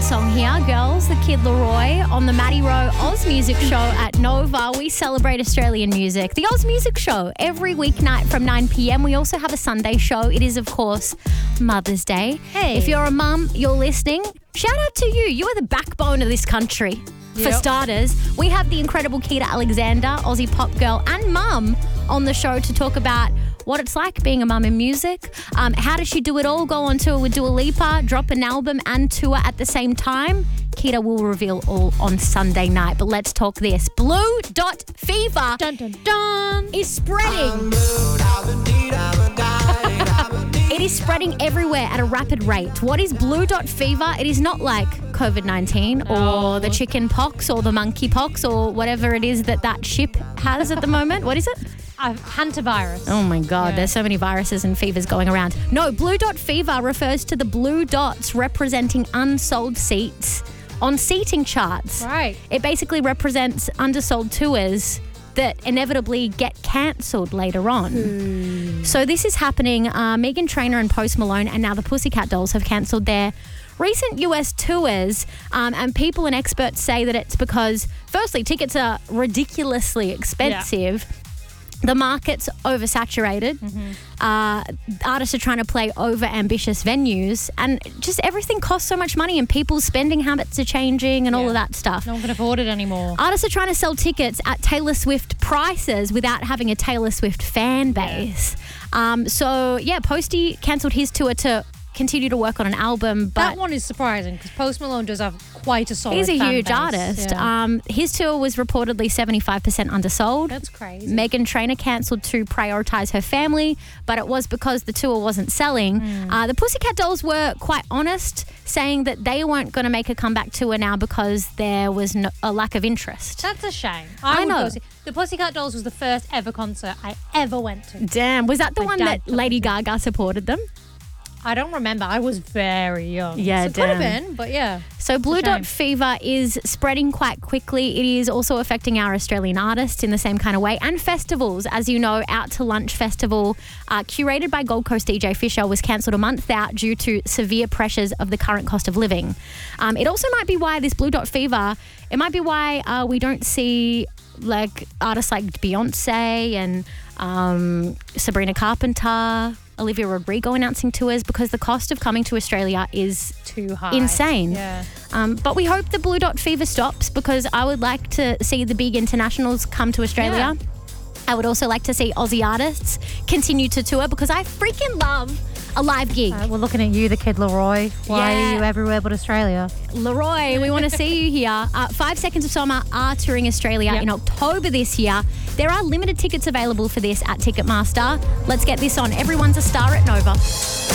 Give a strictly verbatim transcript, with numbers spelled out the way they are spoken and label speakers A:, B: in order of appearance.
A: song here, girls. The Kid Laroi on the Matty Rowe Oz Music Show at Nova. We celebrate Australian music. The Oz Music Show every weeknight from nine p.m. We also have a Sunday show. It is, of course, Mother's Day.
B: Hey.
A: If you're a mum, you're listening, shout out to you. You are the backbone of this country. For
B: Yep.
A: starters, we have the incredible Keita Alexander, Aussie pop girl and mum, on the show to talk about what it's like being a mum in music. Um, how does she do it all? Go on tour with Dua Lipa, drop an album and tour at the same time? Keita will reveal all on Sunday night. But let's talk this. Blue Dot Fever
B: Dun, dun, dun.
A: is spreading. It is spreading everywhere at a rapid rate. What is Blue Dot Fever? It is not like covid nineteen
B: No.
A: or the chicken pox or the monkey pox or whatever it is that that ship has at the moment. What is it?
B: Uh, hantavirus.
A: Oh my God,
B: Yeah.
A: there's so many viruses and fevers going around. No, Blue Dot Fever refers to the blue dots representing unsold seats on seating charts.
B: Right.
A: It basically represents undersold tours that inevitably get cancelled later on. So this is happening. Uh, Meghan Trainor and Post Malone and now the Pussycat Dolls have cancelled their recent U S tours, um, and people and experts say that it's because, firstly, tickets are ridiculously expensive. The market's oversaturated. Uh, artists are trying to play over ambitious venues, and just everything costs so much money, and people's spending habits are changing and all
B: Yeah.
A: of that stuff.
B: No one can afford it anymore.
A: Artists are trying to sell tickets at Taylor Swift prices without having a Taylor Swift fan base. Um, so, yeah, Posty cancelled his tour to continue to work on an album, but
B: That one is surprising because Post Malone does have quite a solid
A: he's a
B: fan
A: huge
B: base.
A: artist.
B: Yeah.
A: Um, his tour was reportedly seventy-five percent undersold.
B: That's crazy.
A: Meghan Trainor cancelled to prioritise her family, but it was because the tour wasn't selling.
B: Hmm.
A: Uh, the Pussycat Dolls were quite honest, saying that they weren't going to make a comeback tour now because there was no, a lack of interest.
B: That's a shame.
A: I
B: I, would
A: know.
B: Go see. The Pussycat Dolls was the first ever concert I ever went to.
A: Damn, was that the
B: My
A: one
B: dad
A: that
B: took
A: Lady
B: me to.
A: Gaga supported them?
B: I don't remember. I was very young.
A: Yeah,
B: so it could have
A: damn.
B: been, but yeah.
A: So Blue
B: a
A: Dot
B: shame.
A: Fever is spreading quite quickly. It is also affecting our Australian artists in the same kind of way. And festivals, as you know, Out to Lunch Festival, uh, curated by Gold Coast D J Fisher, was cancelled a month out due to severe pressures of the current cost of living. Um, it also might be why this Blue Dot Fever, it might be why uh, we don't see like artists like Beyonce and um, Sabrina Carpenter, Olivia Rodrigo announcing tours, because the cost of coming to Australia is
B: Too high.
A: insane.
B: Yeah.
A: Um, but we hope the Blue Dot Fever stops, because I would like to see the big internationals come to Australia.
B: Yeah.
A: I would also like to see Aussie artists continue to tour, because I freaking love a live gig.
B: Uh, we're looking at you, the Kid Laroi. Why
A: Yeah.
B: are you everywhere but Australia?
A: Leroy, we want to see you here. Uh, Five Seconds of Summer are touring Australia
B: Yep.
A: in October this year. There are limited tickets available for this at Ticketmaster. Let's get this on. Everyone's a star at Nova.